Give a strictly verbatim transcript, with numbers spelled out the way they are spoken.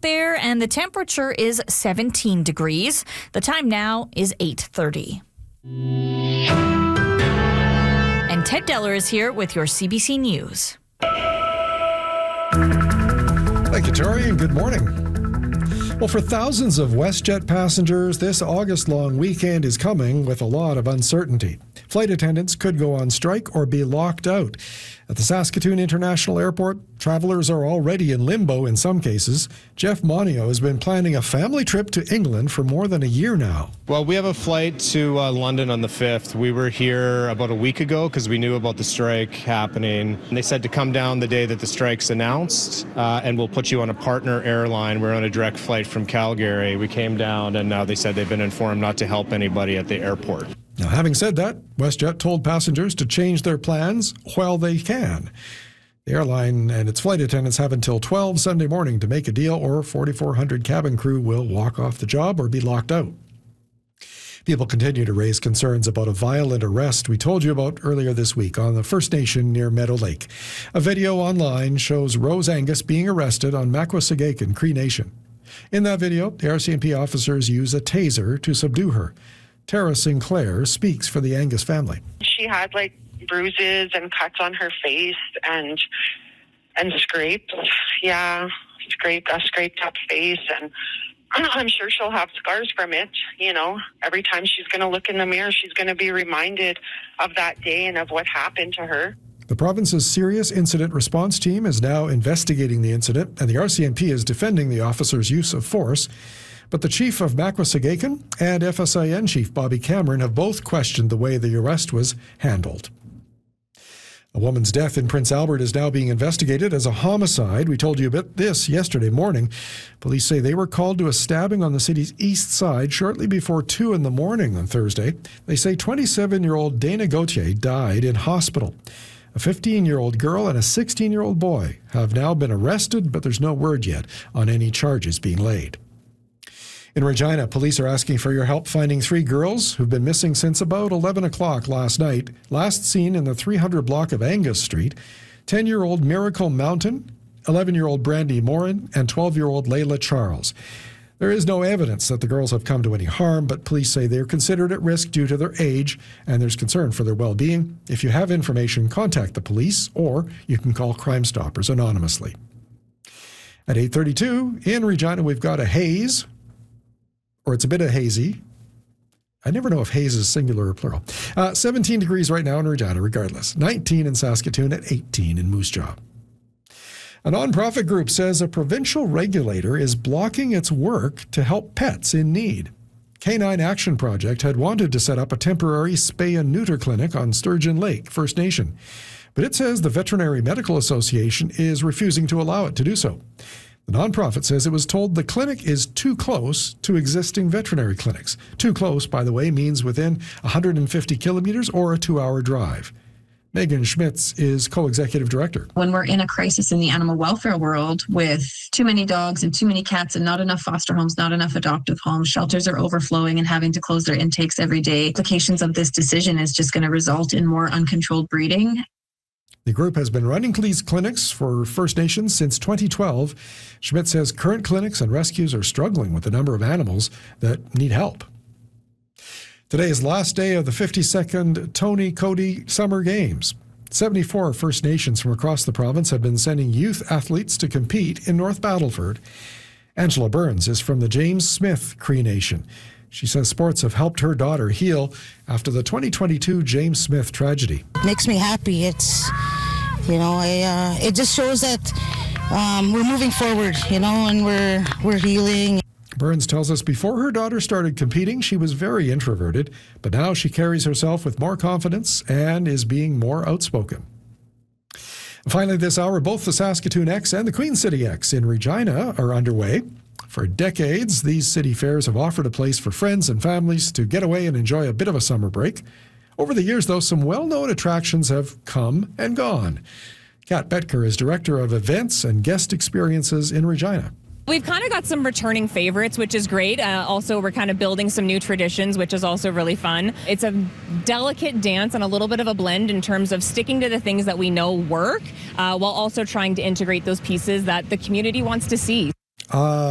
out there, and the temperature is seventeen degrees. The time now is eight thirty. And Ted Deller is here with your C B C News. Thank you, Tori, and good morning. Well, for thousands of WestJet passengers, this August-long weekend is coming with a lot of uncertainty. Flight attendants could go on strike or be locked out. At the Saskatoon International Airport, travelers are already in limbo in some cases. Jeff Monio has been planning a family trip to England for more than a year now. Well, we have a flight to uh, London on the fifth. We were here about a week ago because we knew about the strike happening. And they said to come down the day that the strike's announced, uh, and we'll put you on a partner airline. We're on a direct flight from Calgary. We came down, and now they said they've been informed not to help anybody at the airport. Now, having said that, WestJet told passengers to change their plans while they can. The airline and its flight attendants have until twelve Sunday morning to make a deal, or forty-four hundred cabin crew will walk off the job or be locked out. People continue to raise concerns about a violent arrest we told you about earlier this week on the First Nation near Meadow Lake. A video online shows Rose Angus being arrested on Makwasagaken Cree Nation. In that video, the R C M P officers use a taser to subdue her. Tara Sinclair speaks for the Angus family. She had like bruises and cuts on her face and and scraped, yeah, scraped a scraped up face, and I'm sure she'll have scars from it. You know, every time she's going to look in the mirror, she's going to be reminded of that day and of what happened to her. The province's Serious Incident Response Team is now investigating the incident, and the R C M P is defending the officer's use of force. But the chief of Makwasagaken and F S I N chief Bobby Cameron have both questioned the way the arrest was handled. A woman's death in Prince Albert is now being investigated as a homicide. We told you about this yesterday morning. Police say they were called to a stabbing on the city's east side shortly before two in the morning on Thursday. They say twenty-seven-year-old Dana Gauthier died in hospital. A fifteen-year-old girl and a sixteen-year-old boy have now been arrested, but there's no word yet on any charges being laid. In Regina, police are asking for your help finding three girls who've been missing since about eleven o'clock last night, last seen in the three hundred block of Angus Street. ten-year-old Miracle Mountain, eleven-year-old Brandy Morin, and twelve-year-old Layla Charles. There is no evidence that the girls have come to any harm, but police say they're considered at risk due to their age, and there's concern for their well-being. If you have information, contact the police, or you can call Crime Stoppers anonymously. At eight thirty-two, in Regina, we've got a haze. Or it's a bit of hazy. I never know if haze is singular or plural. Uh, seventeen degrees right now in Regina, regardless. nineteen in Saskatoon and eighteen in Moose Jaw. A nonprofit group says a provincial regulator is blocking its work to help pets in need. Canine Action Project had wanted to set up a temporary spay and neuter clinic on Sturgeon Lake, First Nation. But it says the Veterinary Medical Association is refusing to allow it to do so. The nonprofit says it was told the clinic is too close to existing veterinary clinics. Too close, by the way, means within one hundred fifty kilometers or a two-hour drive. Megan Schmitz is co-executive director. When we're in a crisis in the animal welfare world with too many dogs and too many cats and not enough foster homes, not enough adoptive homes, shelters are overflowing and having to close their intakes every day. Implications of this decision is just going to result in more uncontrolled breeding. The group has been running these clinics for First Nations since twenty twelve. Schmidt says current clinics and rescues are struggling with the number of animals that need help. Today is the last day of the fifty-second Tony Cody Summer Games. seventy-four First Nations from across the province have been sending youth athletes to compete in North Battleford. Angela Burns is from the James Smith Cree Nation. She says sports have helped her daughter heal after the twenty twenty-two James Smith tragedy. Makes me happy. It's, you know, I, uh, it just shows that um, we're moving forward, you know, and we're we're healing. Burns tells us before her daughter started competing, she was very introverted, but now she carries herself with more confidence and is being more outspoken. Finally, this hour, both the Saskatoon X and the Queen City X in Regina are underway. For decades, these city fairs have offered a place for friends and families to get away and enjoy a bit of a summer break. Over the years, though, some well-known attractions have come and gone. Kat Betker is Director of Events and Guest Experiences in Regina. We've kind of got some returning favorites, which is great. Uh, also, we're kind of building some new traditions, which is also really fun. It's a delicate dance and a little bit of a blend in terms of sticking to the things that we know work, uh, while also trying to integrate those pieces that the community wants to see. Uh,